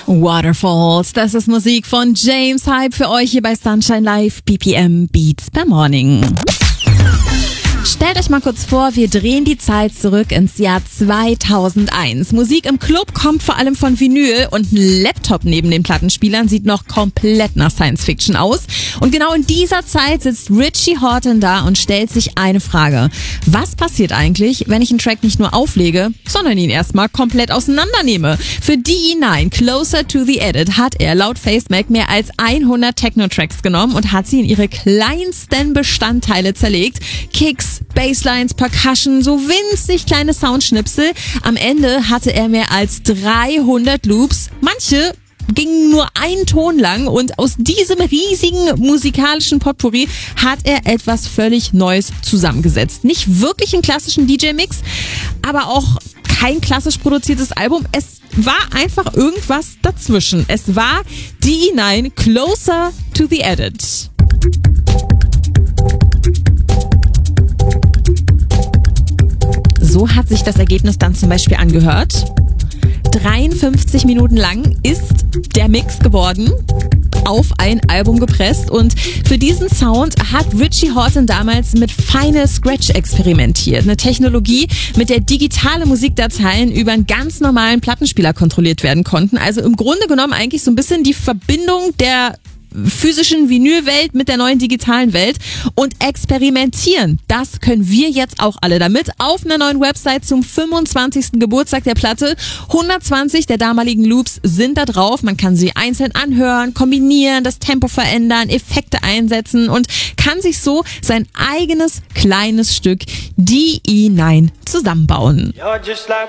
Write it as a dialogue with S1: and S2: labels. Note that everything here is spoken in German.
S1: Waterfalls, das ist Musik von James Hype für euch hier bei Sunshine Live, BPM Beats per Morning. Stellt euch mal kurz vor, wir drehen die Zeit zurück ins Jahr 2001. Musik im Club kommt vor allem von Vinyl und ein Laptop neben den Plattenspielern sieht noch komplett nach Science Fiction aus. Und genau in dieser Zeit sitzt Richie Hawtin da und stellt sich eine Frage. Was passiert eigentlich, wenn ich einen Track nicht nur auflege, sondern ihn erstmal komplett auseinandernehme? Für DE9, Closer to the Edit, hat er laut FaceMac mehr als 100 Techno-Tracks genommen und hat sie in ihre kleinsten Bestandteile zerlegt. Kicks, Basslines, Percussion, so winzig kleine Soundschnipsel. Am Ende hatte er mehr als 300 Loops. Manche gingen nur einen Ton lang und aus diesem riesigen musikalischen Potpourri hat er etwas völlig Neues zusammengesetzt. Nicht wirklich einen klassischen DJ-Mix, aber auch kein klassisch produziertes Album. Es war einfach irgendwas dazwischen. Es war DE9 Closer to the Edit. So hat sich das Ergebnis dann zum Beispiel angehört. 53 Minuten lang ist der Mix geworden, auf ein Album gepresst, und für diesen Sound hat Richie Hawtin damals mit Final Scratch experimentiert. Eine Technologie, mit der digitale Musikdateien über einen ganz normalen Plattenspieler kontrolliert werden konnten. Also im Grunde genommen eigentlich so ein bisschen die Verbindung der physischen Vinylwelt mit der neuen digitalen Welt. Und experimentieren, das können wir jetzt auch alle damit auf einer neuen Website zum 25. Geburtstag der Platte. 120 der damaligen Loops sind da drauf. Man kann sie einzeln anhören, kombinieren, das Tempo verändern, Effekte einsetzen und kann sich so sein eigenes kleines Stück DE9 zusammenbauen.